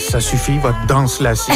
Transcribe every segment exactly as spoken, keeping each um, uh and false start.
ça suffit, votre danse lascive.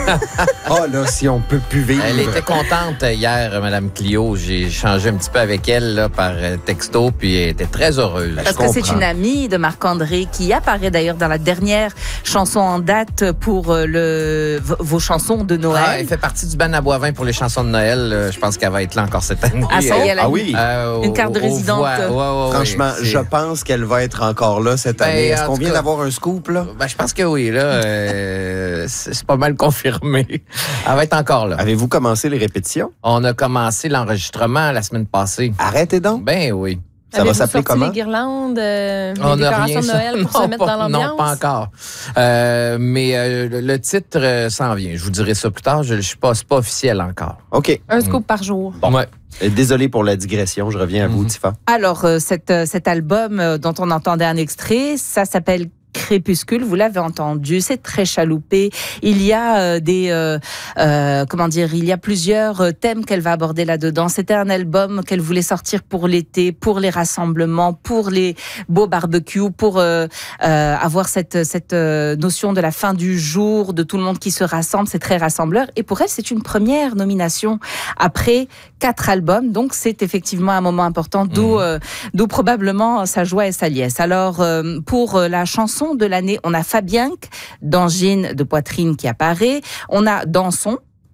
Oh là, si on peut plus vivre. Elle était contente hier, Mme Clio. J'ai changé un petit peu avec elle là, par texto, puis elle était très heureuse. Parce que c'est une amie de Marc-André qui apparaît d'ailleurs dans la dernière chanson en date pour le, vos chansons de Noël. Ah, elle fait partie du band à Boivin pour les chansons de Noël. Je pense qu'elle va être là encore cette année. Ah, ça y est, elle a ah oui. Euh, une carte de résidente. Ouais, ouais, ouais, Franchement, ouais, je pense qu'elle va être encore là cette Ben, année. Est-ce en qu'on tout vient cas, d'avoir un scoop, là? Ben, je pense que oui. Là, euh, c'est c'est pas mal confirmé. Elle va être encore là. Avez-vous commencé les répétitions? On a commencé l'enregistrement la semaine passée. Arrêtez donc. Ben oui. Ça va s'appeler comment? les guirlandes, euh, les On a décorations rien, de Noël pour non, se mettre pas, dans l'ambiance? Non, pas encore. Euh, mais euh, le, le titre euh, s'en vient. Je vous dirai ça plus tard. Je ne suis pas, c'est pas officiel encore. OK. Un scoop par jour. Bon. Ouais. Désolé pour la digression. Je reviens à vous, Mm-hmm. Tifa. Alors, euh, cet, euh, cet album euh, dont on entendait un extrait, ça s'appelle Crépuscule, vous l'avez entendu, c'est très chaloupé. Il y a euh, des, euh, euh, comment dire, il y a plusieurs thèmes qu'elle va aborder là-dedans. C'était un album qu'elle voulait sortir pour l'été, pour les rassemblements, pour les beaux barbecues, pour euh, euh, avoir cette, cette euh, notion de la fin du jour, de tout le monde qui se rassemble. C'est très rassembleur. Et pour elle, c'est une première nomination après quatre albums. Donc, c'est effectivement un moment important, d'où, mmh. euh, d'où probablement sa joie et sa liesse. Alors, euh, pour la chanson de l'année, on a Fabienque d'Angine de poitrine qui apparaît. On a Danson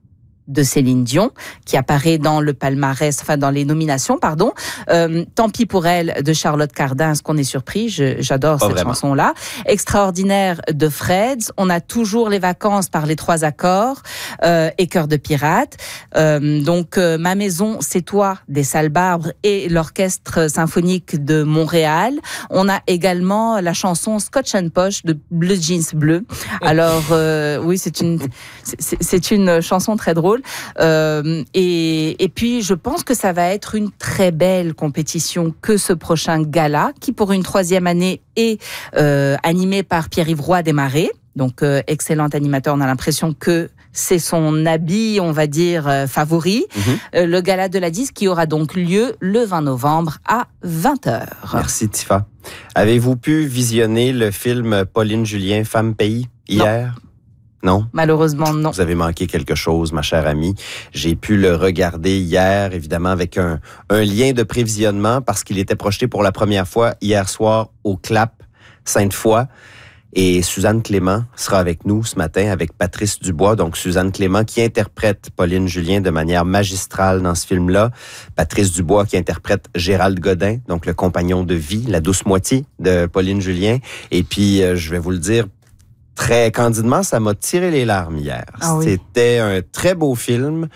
de Céline Dion, qui apparaît dans le palmarès, enfin dans les nominations, pardon. Euh, Tant pis pour elle de Charlotte Cardin, est-ce qu'on est surpris? Je, j'adore Pas cette vraiment. chanson-là. Extraordinaire de Freds. On a toujours Les Vacances par les trois accords euh, et Cœur de pirate. Euh, donc euh, Ma maison, c'est toi des Salbarbres et l'Orchestre symphonique de Montréal. On a également la chanson Scotch and Posh de Bleu Jeans Bleu. Alors euh, oui, c'est une c'est, c'est une chanson très drôle. Euh, et, et puis, je pense que ça va être une très belle compétition que ce prochain gala, qui pour une troisième année est euh, animé par Pierre-Yves Roy Desmarais. Donc, euh, excellent animateur. On a l'impression que c'est son habit, on va dire, euh, favori. Mm-hmm. Euh, le gala de la disque qui aura donc lieu le vingt novembre à vingt heures. Merci, Tifa. Avez-vous pu visionner le film Pauline Julien, Femme Pays, hier? Non. Non? Malheureusement, non. Vous avez manqué quelque chose, ma chère amie. J'ai pu le regarder hier, évidemment, avec un, un lien de prévisionnement parce qu'il était projeté pour la première fois hier soir au Clap Sainte-Foy. Et Suzanne Clément sera avec nous ce matin avec Patrice Dubois. Donc, Suzanne Clément qui interprète Pauline Julien de manière magistrale dans ce film-là. Patrice Dubois qui interprète Gérald Godin, donc le compagnon de vie, la douce moitié de Pauline Julien. Et puis, euh, je vais vous le dire, très candidement, ça m'a tiré les larmes hier. Ah oui. C'était un très beau film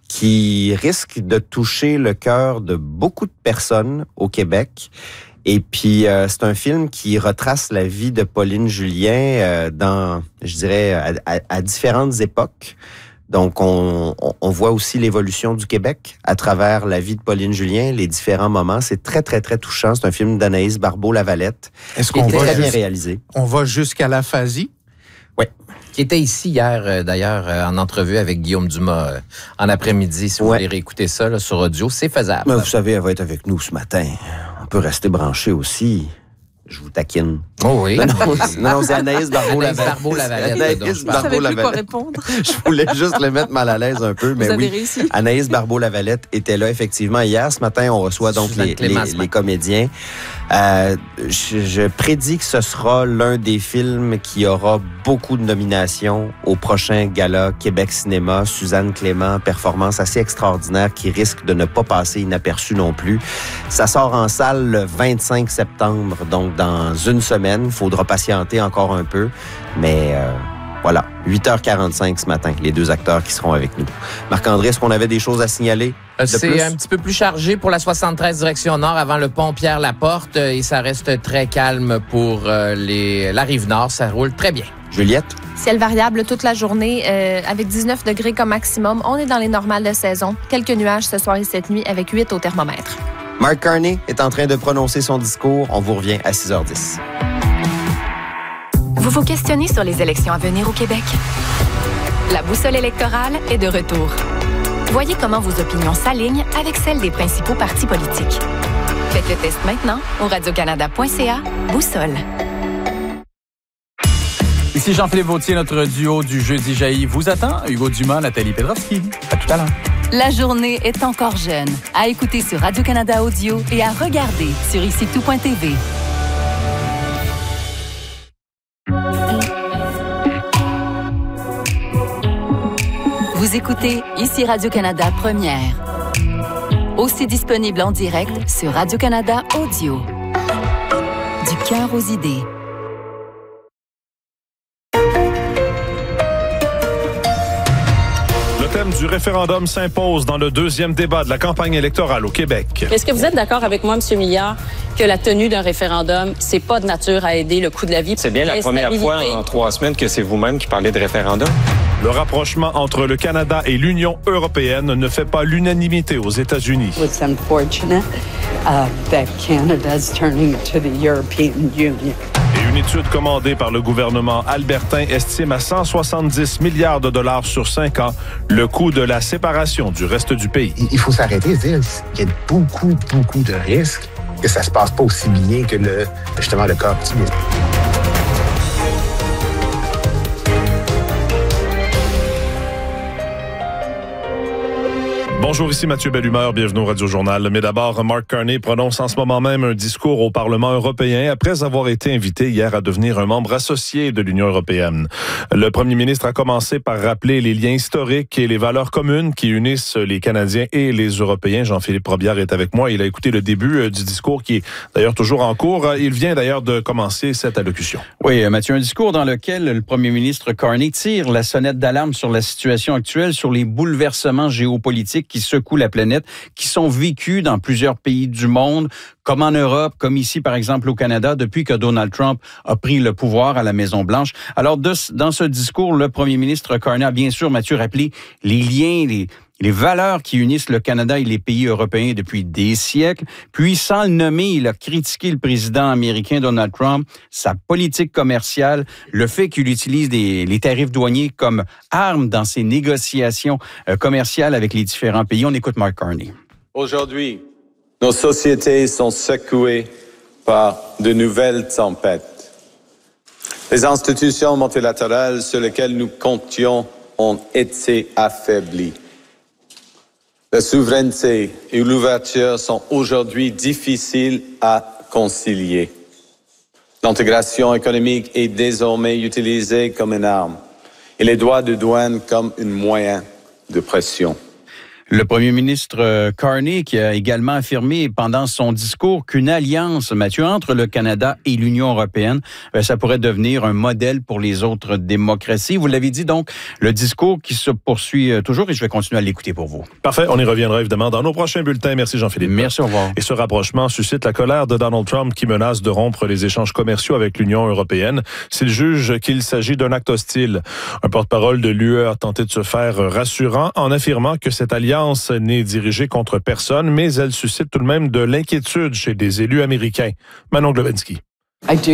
qui risque de toucher le cœur de beaucoup de personnes au Québec. Et puis, euh, c'est un film qui retrace la vie de Pauline Julien euh, dans, je dirais, à, à, à différentes époques. Donc, on, on voit aussi l'évolution du Québec à travers la vie de Pauline Julien, les différents moments. C'est très, très, très touchant. C'est un film d'Anaïs Barbeau-Lavalette. Est-ce qui qu'on est va très bien jusqu'... réalisé. On va jusqu'à l'aphasie? Oui. Qui était ici hier, euh, d'ailleurs, euh, en entrevue avec Guillaume Dumas euh, en après-midi. Si vous Ouais. voulez réécouter ça là, sur audio, c'est faisable. Mais vous savez, elle va être avec nous ce matin. On peut rester branché aussi. Je vous taquine. Oh oui. Non, non, non, c'est Anaïs Barbeau-Lavalette. Anaïs Barbeau-Lavalette, Anaïs donc, je Je ne savais plus quoi Barbeau-Lavalette. répondre. Je voulais juste le mettre mal à l'aise un peu, mais Vous avez oui. réussi. Anaïs Barbeau-Lavalette était là effectivement hier. Ce matin, on reçoit donc Suzanne les, Clément, les, ce les matin. comédiens. Euh, je, je prédis que ce sera l'un des films qui aura beaucoup de nominations au prochain gala Québec Cinéma. Suzanne Clément, performance assez extraordinaire qui risque de ne pas passer inaperçue non plus. Ça sort en salle le vingt-cinq septembre, donc dans une semaine. Il faudra patienter encore un peu, mais euh, voilà, huit heures quarante-cinq ce matin, les deux acteurs qui seront avec nous. Marc-André, est-ce qu'on avait des choses à signaler? Euh, de C'est plus? un petit peu plus chargé pour la soixante-treize direction nord avant le pont Pierre-Laporte euh, et ça reste très calme pour euh, les, la Rive-Nord. Ça roule très bien. Juliette? Ciel variable toute la journée euh, avec dix-neuf degrés comme maximum. On est dans les normales de saison. Quelques nuages ce soir et cette nuit avec huit au thermomètre. Mark Carney est en train de prononcer son discours. On vous revient à six heures dix. Vous vous questionnez sur les élections à venir au Québec? La boussole électorale est de retour. Voyez comment vos opinions s'alignent avec celles des principaux partis politiques. Faites le test maintenant au radio canada point c a Boussole. Ici Jean-Philippe Vautier, notre duo du Jeudi jaillit vous attend. Hugo Dumas, Nathalie Pedrovski. À tout à l'heure. La journée est encore jeune. À écouter sur Radio-Canada Audio et à regarder sur ici tout point t v. Vous écoutez ici Radio-Canada Première. Aussi disponible en direct sur Radio-Canada Audio. Du cœur aux idées. Le thème du référendum s'impose dans le deuxième débat de la campagne électorale au Québec. Est-ce que vous êtes d'accord avec moi, M. Millard, que la tenue d'un référendum, c'est pas de nature à aider le coût de la vie? C'est bien la première fois en trois semaines que c'est vous-même qui parlez de référendum. Le rapprochement entre le Canada et l'Union européenne ne fait pas l'unanimité aux États-Unis. It's unfortunate uh, that Canada's turning to the European Union. Et une étude commandée par le gouvernement albertain estime à cent soixante-dix milliards de dollars sur cinq ans le coût de la séparation du reste du pays. Il faut s'arrêter et se dire qu'il y a beaucoup, beaucoup de risques que ça se passe pas aussi bien que le, justement le cas optimiste. Bonjour, ici Mathieu Bellumeur, bienvenue au Radio-Journal. Mais d'abord, Mark Carney prononce en ce moment même un discours au Parlement européen après avoir été invité hier à devenir un membre associé de l'Union européenne. Le premier ministre a commencé par rappeler les liens historiques et les valeurs communes qui unissent les Canadiens et les Européens. Jean-Philippe Robillard est avec moi. Il a écouté le début du discours qui est d'ailleurs toujours en cours. Il vient d'ailleurs de commencer cette allocution. Oui, Mathieu, un discours dans lequel le premier ministre Carney tire la sonnette d'alarme sur la situation actuelle, sur les bouleversements géopolitiques qui secouent la planète, qui sont vécus dans plusieurs pays du monde, comme en Europe, comme ici, par exemple, au Canada, depuis que Donald Trump a pris le pouvoir à la Maison-Blanche. Alors, de, dans ce discours, le premier ministre Carney a bien sûr, Mathieu, rappelé les liens, les, les valeurs qui unissent le Canada et les pays européens depuis des siècles. Puis, sans le nommer, il a critiqué le président américain Donald Trump, sa politique commerciale, le fait qu'il utilise des, les tarifs douaniers comme arme dans ses négociations euh, commerciales avec les différents pays. On écoute Mark Carney. Aujourd'hui, nos sociétés sont secouées par de nouvelles tempêtes. Les institutions multilatérales sur lesquelles nous comptions ont été affaiblies. La souveraineté et l'ouverture sont aujourd'hui difficiles à concilier. L'intégration économique est désormais utilisée comme une arme et les droits de douane comme un moyen de pression. Le premier ministre Carney qui a également affirmé pendant son discours qu'une alliance, Mathieu, entre le Canada et l'Union européenne, ça pourrait devenir un modèle pour les autres démocraties. Vous l'avez dit donc, le discours qui se poursuit toujours et je vais continuer à l'écouter pour vous. Parfait, on y reviendra évidemment dans nos prochains bulletins. Merci Jean-Philippe. Merci, au revoir. Et ce rapprochement suscite la colère de Donald Trump qui menace de rompre les échanges commerciaux avec l'Union européenne s'il juge qu'il s'agit d'un acte hostile. Un porte-parole de l'U E a tenté de se faire rassurant en affirmant que cette alliance n'est dirigée contre personne, mais elle suscite tout de même de l'inquiétude chez des élus américains. Manon Globensky. I do